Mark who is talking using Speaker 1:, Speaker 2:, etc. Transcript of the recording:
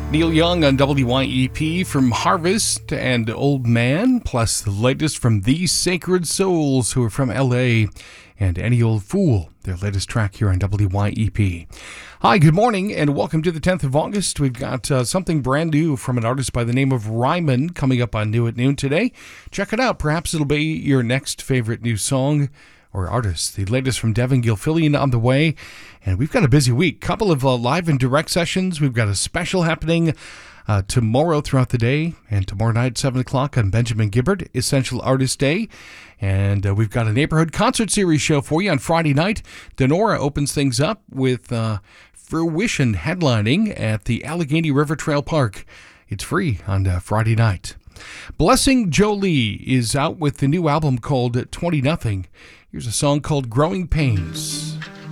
Speaker 1: Neil Young on WYEP from Harvest and Old Man, plus the latest from These Sacred Souls, who are from LA, and Any Old Fool, their latest track here on WYEP. Hi, good morning, and welcome to the 10th of August. We've got something brand new from an artist by the name of Ryman coming up on New at Noon today. Check it out. Perhaps it'll be your next favorite new song or artist. The latest from Devin Gilfillian on the way. And we've got a busy week. Couple of live and direct sessions. We've got a special happening tomorrow throughout the day. And tomorrow night, 7 o'clock on Benjamin Gibbard, Essential Artist Day. And we've got a neighborhood concert series show for you on Friday night. Denora opens things up with Fruition headlining at the Allegheny River Trail Park. It's free on Friday night. Blessing Jolie is out with the new album called 20 Nothing. Here's a song called Growing Pains.